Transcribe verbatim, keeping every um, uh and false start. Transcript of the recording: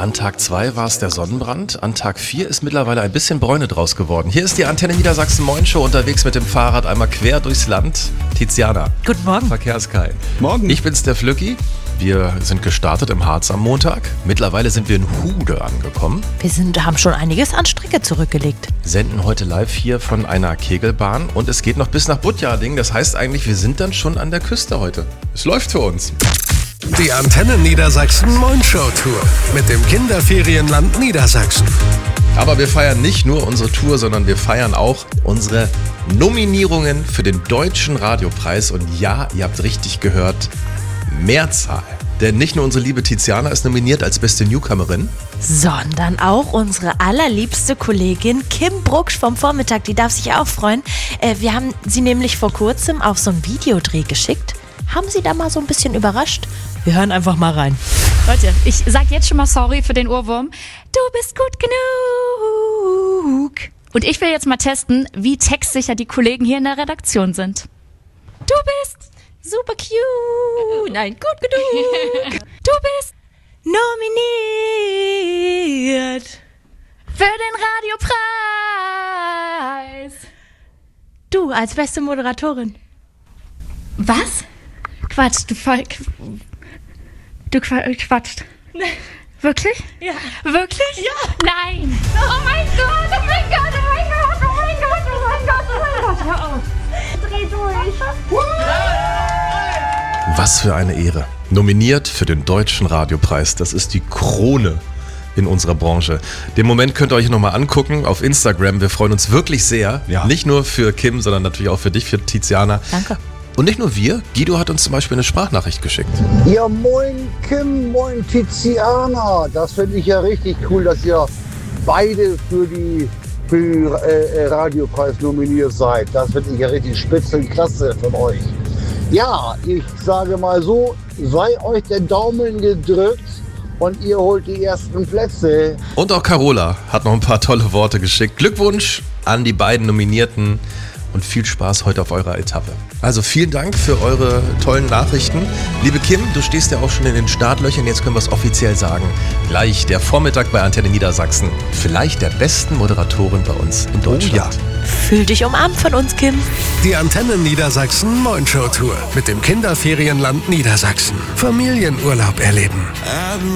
An Tag zwei war es der Sonnenbrand, an Tag vier ist mittlerweile ein bisschen Bräune draus geworden. Hier ist die Antenne Niedersachsen Moin Show unterwegs mit dem Fahrrad einmal quer durchs Land. Tiziana. Guten Morgen. Verkehrskai. Morgen. Ich bin's, der Flücki. Wir sind gestartet im Harz am Montag. Mittlerweile sind wir in Hude angekommen. Wir sind, haben schon einiges an Strecke zurückgelegt. Senden heute live hier von einer Kegelbahn und es geht noch bis nach Butjading. Das heißt eigentlich, wir sind dann schon an der Küste heute. Es läuft für uns. Die Antenne Niedersachsen Moin Show Tour mit dem Kinderferienland Niedersachsen. Aber wir feiern nicht nur unsere Tour, sondern wir feiern auch unsere Nominierungen für den Deutschen Radiopreis. Und ja, ihr habt richtig gehört, Mehrzahl. Denn nicht nur unsere liebe Tiziana ist nominiert als beste Newcomerin, Sondern auch unsere allerliebste Kollegin Kim Brucksch vom Vormittag. Die darf sich auch freuen. Äh, wir haben sie nämlich vor kurzem auf so einen Videodreh geschickt. Haben sie da mal so ein bisschen überrascht? Wir hören einfach mal rein. Leute, ich sag jetzt schon mal sorry für den Ohrwurm. Du bist gut genug. Und ich will jetzt mal testen, wie textsicher die Kollegen hier in der Redaktion sind. Du bist Super cute. Nein, gut genug. Du bist nominiert für den Radiopreis. Du als beste Moderatorin. Was? Quatsch, du voll, du Qua- quatscht. Wirklich? Ja. Wirklich? Ja. Nein. Oh mein Gott, oh mein Gott, oh mein Gott, oh mein Gott, oh mein Gott, oh mein Gott. Hör auf. Dreh durch. was für eine Ehre. Nominiert für den Deutschen Radiopreis. Das ist die Krone in unserer Branche. Den Moment könnt ihr euch nochmal angucken auf Instagram. Wir freuen uns wirklich sehr. Ja. Nicht nur für Kim, sondern natürlich auch für dich, für Tiziana. Danke. Und nicht nur wir. Guido hat uns zum Beispiel eine Sprachnachricht geschickt. Ja, moin Kim, moin Tiziana. Das finde ich ja richtig cool, dass ihr beide für die für den äh, Radiopreis nominiert seid. Das finde ich ja richtig spitzenklasse von euch. Ja, ich sage mal so, sei euch der Daumen gedrückt und ihr holt die ersten Plätze. Und auch Carola hat noch ein paar tolle Worte geschickt. Glückwunsch an die beiden Nominierten und viel Spaß heute auf eurer Etappe. Also vielen Dank für eure tollen Nachrichten. Liebe Kim, du stehst ja auch schon in den Startlöchern. Jetzt können wir es offiziell sagen. Gleich der Vormittag bei Antenne Niedersachsen. Vielleicht der besten Moderatorin bei uns in Deutschland. Oh ja. Fühl dich umarmt von uns, Kim. Die Antenne Niedersachsen Moin Show Tour mit dem Kinderferienland Niedersachsen. Familienurlaub erleben.